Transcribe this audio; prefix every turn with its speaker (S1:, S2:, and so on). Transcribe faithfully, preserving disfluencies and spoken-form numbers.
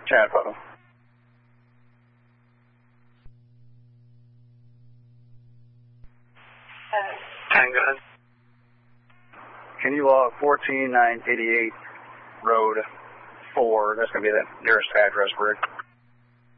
S1: Chad photo.
S2: Hang on.
S1: Can you log fourteen nine eighty-eight Road four? That's going to be the nearest address, Rick.